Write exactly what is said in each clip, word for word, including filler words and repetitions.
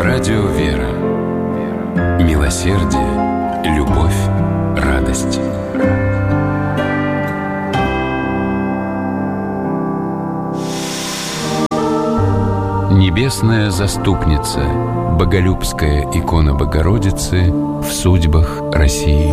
Радио «Вера». Милосердие, любовь, радость. Небесная заступница, боголюбская икона Богородицы в судьбах России.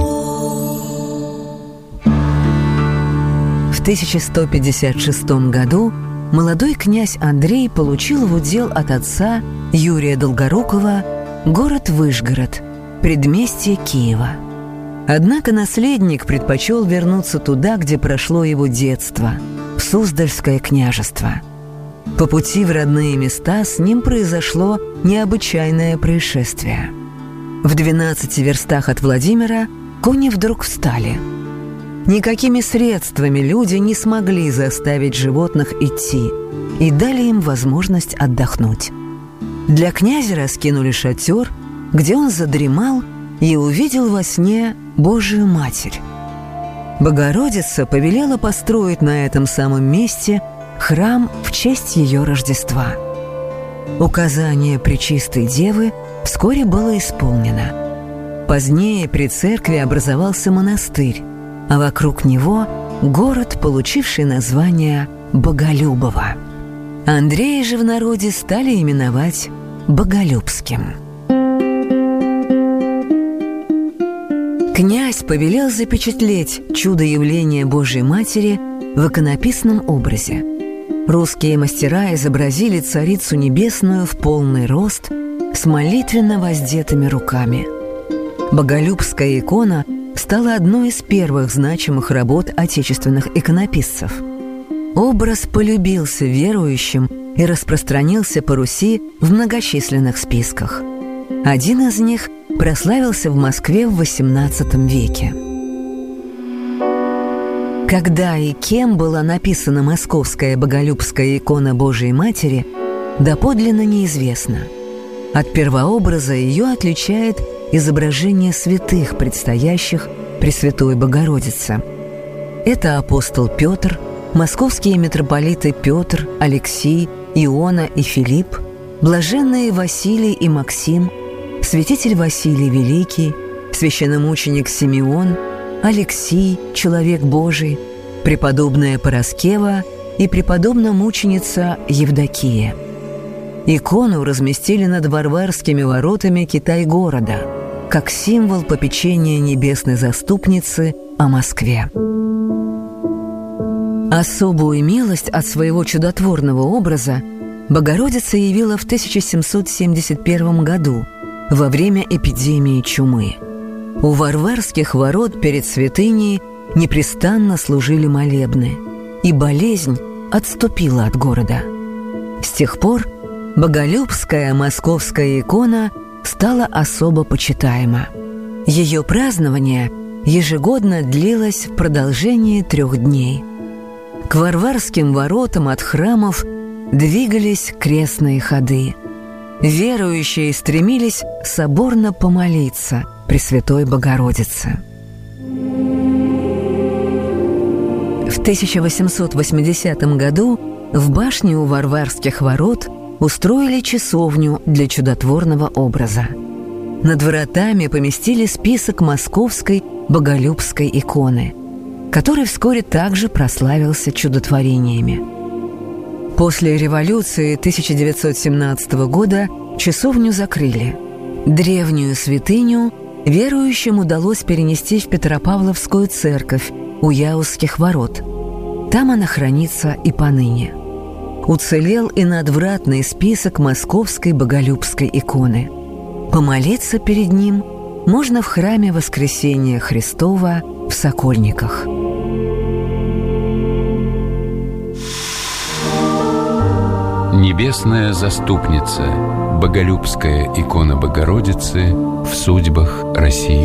В тысяча сто пятьдесят шестом году молодой князь Андрей получил в удел от отца Юрия Долгорукова город Вышгород, предместье Киева. Однако наследник предпочел вернуться туда, где прошло его детство, в Суздальское княжество. По пути в родные места с ним произошло необычайное происшествие. В двенадцати верстах от Владимира кони вдруг встали. Никакими средствами люди не смогли заставить животных идти и дали им возможность отдохнуть. Для князя раскинули шатер, где он задремал и увидел во сне Божию Матерь. Богородица повелела построить на этом самом месте храм в честь ее Рождества. Указание Пречистой Девы вскоре было исполнено. Позднее при церкви образовался монастырь, а вокруг него город, получивший название Боголюбово. Андрея же в народе стали именовать Боголюбским. Князь повелел запечатлеть чудо явления Божьей Матери в иконописном образе. Русские мастера изобразили Царицу Небесную в полный рост с молитвенно воздетыми руками. Боголюбская икона стала одной из первых значимых работ отечественных иконописцев. Образ полюбился верующим и распространился по Руси в многочисленных списках. Один из них прославился в Москве в восемнадцатом веке. Когда и кем была написана московская боголюбская икона Божией Матери, доподлинно неизвестно. От первообраза ее отличает изображение святых, предстоящих Пресвятой Богородице. Это апостол Петр, московские митрополиты Петр, Алексий, Иона и Филипп, блаженные Василий и Максим, святитель Василий Великий, священномученик Симеон, Алексий, человек Божий, преподобная Параскева и преподобна-мученица Евдокия. Икону разместили над Варварскими воротами Китай-города, как символ попечения небесной заступницы о Москве. Особую милость от своего чудотворного образа Богородица явила в тысяча семьсот семьдесят первом году во время эпидемии чумы. У Варварских ворот перед святыней непрестанно служили молебны, и болезнь отступила от города. С тех пор боголюбская московская икона стала особо почитаема. Ее празднование ежегодно длилось в продолжении трех дней. К Варварским воротам от храмов двигались крестные ходы. Верующие стремились соборно помолиться Пресвятой Богородице. В тысяча восемьсот восьмидесятом году в башне у Варварских ворот устроили часовню для чудотворного образа. Над воротами поместили список московской боголюбской иконы, который вскоре также прославился чудотворениями. После революции тысяча девятьсот семнадцатого года часовню закрыли. Древнюю святыню верующим удалось перенести в Петропавловскую церковь у Яузских ворот. Там она хранится и поныне. Уцелел и надвратный список московской боголюбской иконы. Помолиться перед ним можно в храме Воскресения Христова в Сокольниках. Небесная заступница, боголюбская икона Богородицы в судьбах России.